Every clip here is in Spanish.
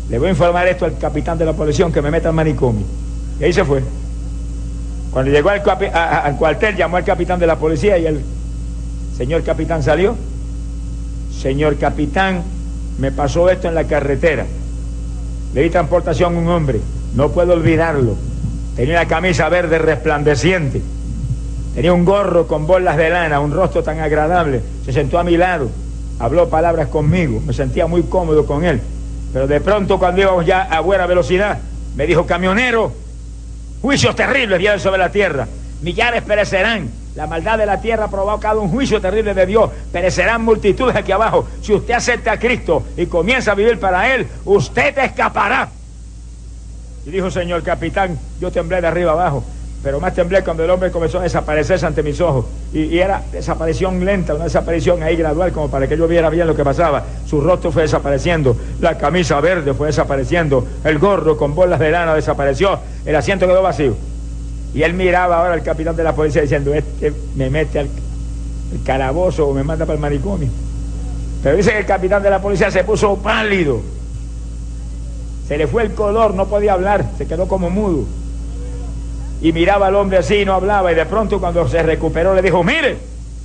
le voy a informar esto al capitán de la policía que me meta al manicomio. Y ahí se fue. Cuando llegó al cuartel, llamó al capitán de la policía y el señor capitán salió. Señor capitán, me pasó esto en la carretera. Le di transportación a un hombre, no puedo olvidarlo. Tenía una camisa verde resplandeciente, tenía un gorro con bolas de lana, un rostro tan agradable. Se sentó a mi lado, habló palabras conmigo, me sentía muy cómodo con él. Pero de pronto, cuando íbamos ya a buena velocidad, me dijo: camionero, juicios terribles vienen sobre la tierra, millares perecerán. La maldad de la tierra ha provocado un juicio terrible de Dios. Perecerán multitudes aquí abajo. Si usted acepta a Cristo y comienza a vivir para Él, usted escapará. Y dijo: señor capitán, yo temblé de arriba abajo, pero más temblé cuando el hombre comenzó a desaparecerse ante mis ojos. Y era desaparición lenta, una desaparición ahí gradual, como para que yo viera bien lo que pasaba. Su rostro fue desapareciendo, la camisa verde fue desapareciendo, el gorro con bolas de lana desapareció, el asiento quedó vacío. Y él miraba ahora al capitán de la policía diciendo: este me mete al calabozo o me manda para el manicomio. Pero dice que el capitán de la policía se puso pálido, se le fue el color, no podía hablar, se quedó como mudo. Y miraba al hombre así y no hablaba. Y de pronto, cuando se recuperó, le dijo: mire,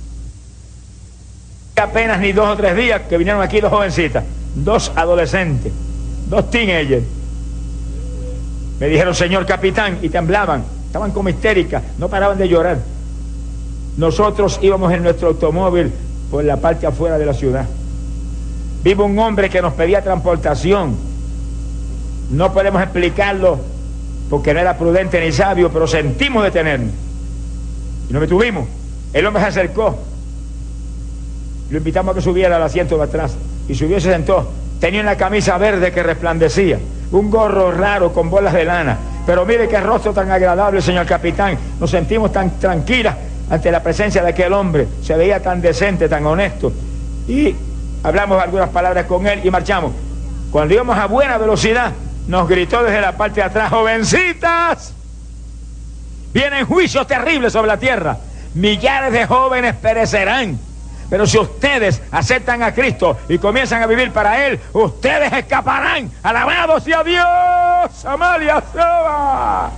apenas ni 2 o 3 días que vinieron aquí 2 jovencitas, 2 adolescentes, 2 teenagers. Me dijeron: señor capitán, y temblaban, estaban como histéricas, no paraban de llorar. Nosotros íbamos en nuestro automóvil por la parte afuera de la ciudad. Vive un hombre que nos pedía transportación. No podemos explicarlo porque no era prudente ni sabio, pero sentimos detenernos y nos detuvimos. El hombre se acercó, lo invitamos a que subiera al asiento de atrás y subió y se sentó. Tenía una camisa verde que resplandecía, un gorro raro con bolas de lana, pero mire qué rostro tan agradable, señor capitán. Nos sentimos tan tranquilas ante la presencia de aquel hombre, se veía tan decente, tan honesto, y hablamos algunas palabras con él y marchamos. Cuando íbamos a buena velocidad, nos gritó desde la parte de atrás: jovencitas, vienen juicios terribles sobre la tierra, millares de jóvenes perecerán, pero si ustedes aceptan a Cristo y comienzan a vivir para Él, ustedes escaparán. Alabado sea Dios. Amalia Soba.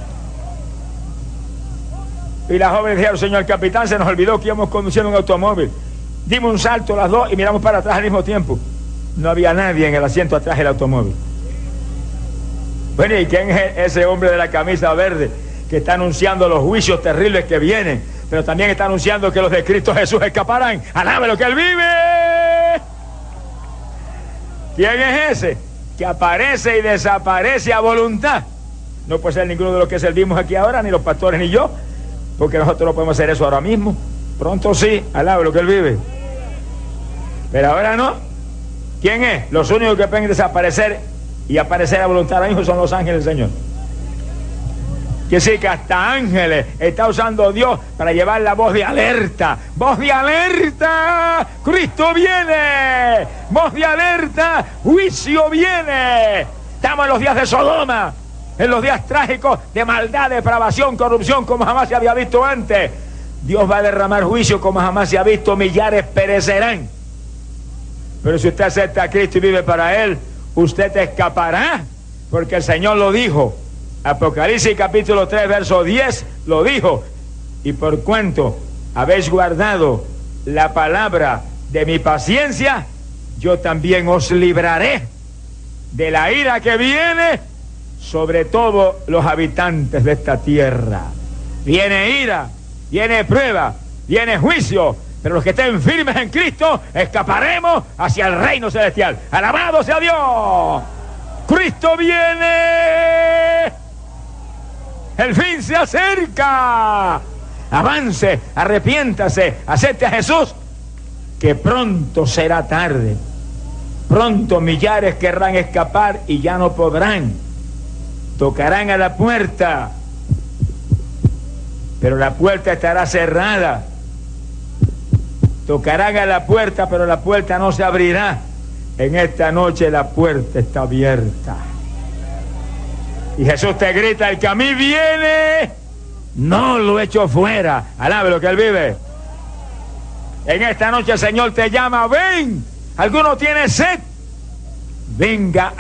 Y las jóvenes dijeron: señor capitán, se nos olvidó que íbamos conduciendo un automóvil. Dimos un salto las dos y miramos para atrás al mismo tiempo. No había nadie en el asiento atrás del automóvil. Bueno, ¿y quién es ese hombre de la camisa verde que está anunciando los juicios terribles que vienen, pero también está anunciando que los de Cristo Jesús escaparán? ¡Alabe lo que Él vive! ¿Quién es ese que aparece y desaparece a voluntad? No puede ser ninguno de los que servimos aquí ahora, ni los pastores ni yo, porque nosotros no podemos hacer eso ahora mismo. Pronto sí, alabe lo que Él vive, pero ahora no. ¿Quién es? Los únicos que pueden desaparecer y aparecer a voluntad ahora mismo son los ángeles del Señor. Quiere decir que hasta ángeles está usando Dios para llevar la voz de alerta. ¡Voz de alerta! ¡Cristo viene! ¡Voz de alerta! ¡Juicio viene! Estamos en los días de Sodoma, en los días trágicos de maldad, depravación, corrupción, como jamás se había visto antes. Dios va a derramar juicio como jamás se ha visto. Millares perecerán, pero si usted acepta a Cristo y vive para Él, usted escapará, porque el Señor lo dijo. Apocalipsis capítulo 3 verso 10 lo dijo: y por cuanto habéis guardado la palabra de mi paciencia, yo también os libraré de la ira que viene sobre todos los habitantes de esta tierra. Viene ira, viene prueba, viene juicio, pero los que estén firmes en Cristo escaparemos hacia el reino celestial. ¡Alabado sea Dios! ¡Cristo viene! ¡El fin se acerca! Avance, arrepiéntase, acepte a Jesús, que pronto será tarde. Pronto millares querrán escapar y ya no podrán. Tocarán a la puerta, pero la puerta estará cerrada. Tocarán a la puerta, pero la puerta no se abrirá. En esta noche la puerta está abierta. Y Jesús te grita: el que a mí viene, no lo echo fuera. Alabe lo que Él vive. En esta noche el Señor te llama: ven. ¿Alguno tiene sed? Venga